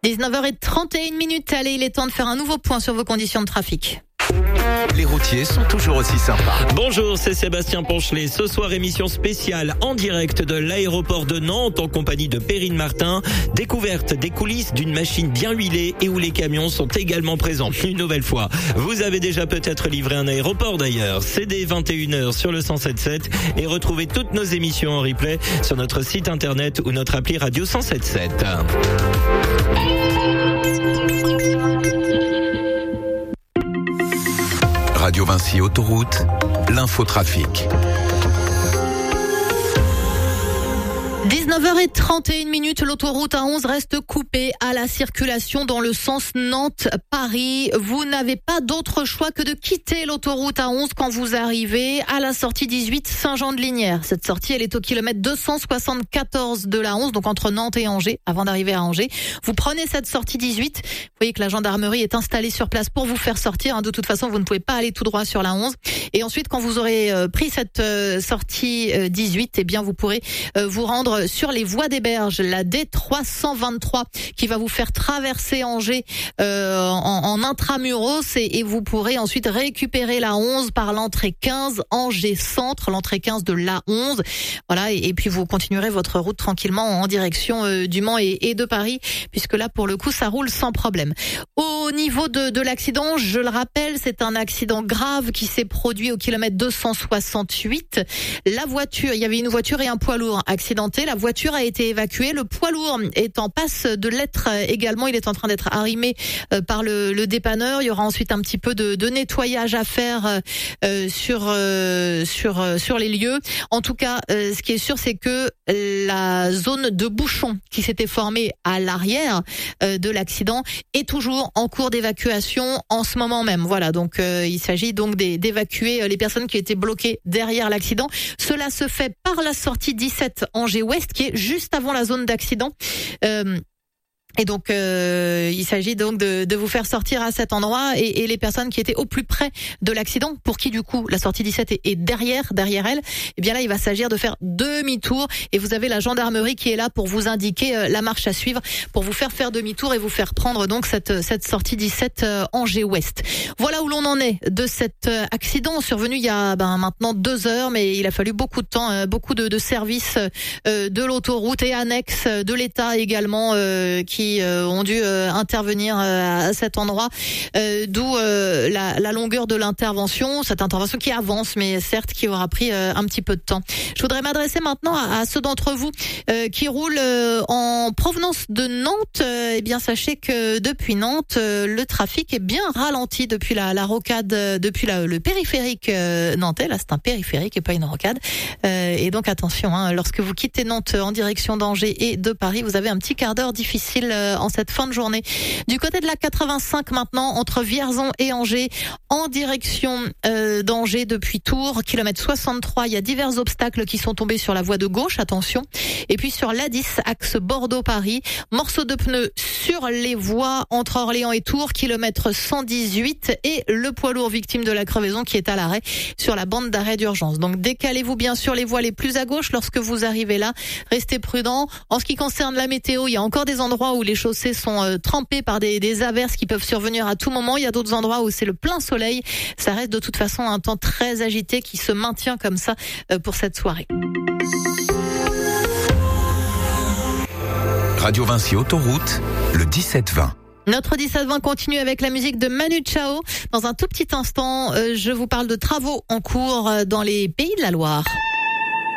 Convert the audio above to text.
19h31. Allez, il est temps de faire un nouveau point sur vos conditions de trafic. Les routiers sont toujours aussi sympas. Bonjour, c'est Sébastien Ponchelet. Ce soir, émission spéciale en direct de l'aéroport de Nantes en compagnie de Perrine Martin. Découverte des coulisses d'une machine bien huilée et où les camions sont également présents. Une nouvelle fois, vous avez déjà peut-être livré un aéroport d'ailleurs. C'est dès 21h sur le 107.7 et retrouvez toutes nos émissions en replay sur notre site internet ou notre appli Radio 107.7. Radio Vinci Autoroute, l'infotrafic. 19h31, l'autoroute A11 reste coupée à la circulation dans le sens Nantes-Paris. Vous n'avez pas d'autre choix que de quitter l'autoroute A11 quand vous arrivez à la sortie 18 Saint-Jean-de-Lignières. Cette sortie, elle est au kilomètre 274 de la 11, donc entre Nantes et Angers, avant d'arriver à Angers. Vous prenez cette sortie 18. Vous voyez que la gendarmerie est installée sur place pour vous faire sortir. De toute façon, vous ne pouvez pas aller tout droit sur la 11. Et ensuite, quand vous aurez pris cette sortie 18, eh bien, vous pourrez vous rendre sur les voies des Berges, la D323 qui va vous faire traverser Angers en intramuros et vous pourrez ensuite récupérer la 11 par l'entrée 15 Angers Centre, l'entrée 15 de la 11. Voilà, et puis vous continuerez votre route tranquillement en direction du Mans et de Paris, puisque là pour le coup ça roule sans problème. Au niveau de l'accident, je le rappelle, c'est un accident grave qui s'est produit au kilomètre 268. La voiture, il y avait une voiture et un poids lourd accidenté. La voiture a été évacuée. Le poids lourd est en passe de l'être également. Il est en train d'être arrimé par le dépanneur. Il y aura ensuite un petit peu de nettoyage à faire sur les lieux. En tout cas, ce qui est sûr, c'est que la zone de bouchon qui s'était formée à l'arrière de l'accident est toujours en cours d'évacuation en ce moment même. Voilà, donc il s'agit donc d'évacuer les personnes qui étaient bloquées derrière l'accident. Cela se fait par la sortie 17 Angers Ouest, qui est juste avant la zone d'accident. Et donc, il s'agit donc de vous faire sortir à cet endroit et les personnes qui étaient au plus près de l'accident, pour qui du coup la sortie 17 est derrière elle, eh bien là il va s'agir de faire demi-tour et vous avez la gendarmerie qui est là pour vous indiquer la marche à suivre, pour vous faire demi-tour et vous faire prendre donc cette sortie 17 Angers Ouest. Voilà où l'on en est de cet accident survenu il y a maintenant 2 heures, mais il a fallu beaucoup de temps, beaucoup de services de l'autoroute et annexes de l'État également qui ont dû intervenir à cet endroit, d'où la longueur de l'intervention, cette intervention qui avance, mais certes qui aura pris un petit peu de temps. Je voudrais m'adresser maintenant à ceux d'entre vous qui roulent en provenance de Nantes. Eh bien, sachez que depuis Nantes, le trafic est bien ralenti depuis la rocade, depuis le périphérique nantais. Là, c'est un périphérique et pas une rocade. Et donc, attention, lorsque vous quittez Nantes en direction d'Angers et de Paris, vous avez un petit quart d'heure difficile en cette fin de journée. Du côté de la 85 maintenant, entre Vierzon et Angers, en direction d'Angers depuis Tours, kilomètre 63, il y a divers obstacles qui sont tombés sur la voie de gauche, attention. Et puis sur l'A10, axe Bordeaux-Paris, morceau de pneu sur les voies entre Orléans et Tours, kilomètre 118, et le poids lourd victime de la crevaison qui est à l'arrêt sur la bande d'arrêt d'urgence. Donc décalez-vous bien sûr les voies les plus à gauche lorsque vous arrivez là. Restez prudents. En ce qui concerne la météo, il y a encore des endroits où les chaussées sont trempées par des averses qui peuvent survenir à tout moment. Il y a d'autres endroits où c'est le plein soleil. Ça reste de toute façon un temps très agité qui se maintient comme ça pour cette soirée. Radio Vinci Autoroute, le 17-20. Notre 17-20 continue avec la musique de Manu Chao. Dans un tout petit instant, je vous parle de travaux en cours dans les Pays de la Loire.